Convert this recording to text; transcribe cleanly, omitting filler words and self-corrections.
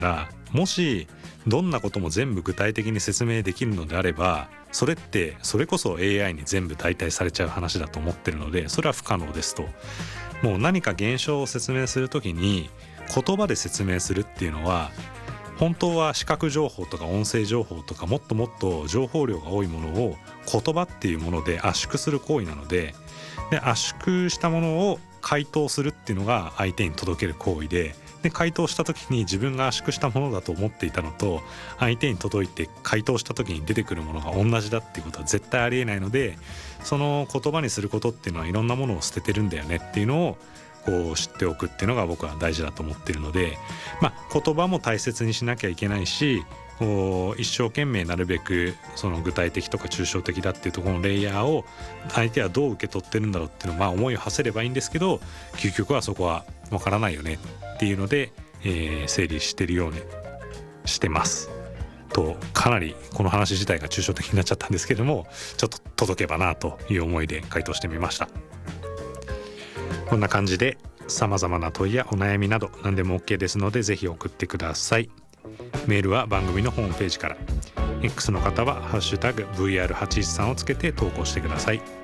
ら、もしどんなことも全部具体的に説明できるのであれば、それこそ AI に全部代替されちゃう話だと思ってるので、それは不可能ですと。もう何か現象を説明するときに言葉で説明するっていうのは、本当は視覚情報とか音声情報とかもっともっと情報量が多いものを言葉っていうもので圧縮する行為なので、圧縮したものを回答するっていうのが相手に届ける行為で、回答した時に自分が圧縮したものだと思っていたのと相手に届いて回答した時に出てくるものが同じだっていうことは絶対ありえないので、その言葉にすることっていうのはいろんなものを捨ててるんだよねっていうのをこう知っておくっていうのが僕は大事だと思っているので、言葉も大切にしなきゃいけないし、一生懸命なるべくその具体的とか抽象的だっていうところのレイヤーを相手はどう受け取ってるんだろうっていうのを思いを馳せればいいんですけど、究極はそこはわからないよねっていうので、整理してるようにしてますと。かなりこの話自体が抽象的になっちゃったんですけども、ちょっと届けばなという思いで回答してみました。こんな感じで様々な問いやお悩みなど何でも OK ですので、ぜひ送ってください。メールは番組のホームページから、 X の方はハッシュタグ VR813 をつけて投稿してください。